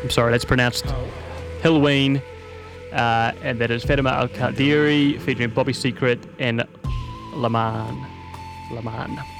I'm sorry, that's pronounced Halloween. And that is Fatima Al Qadiri featuring Bobby Secret and Laman.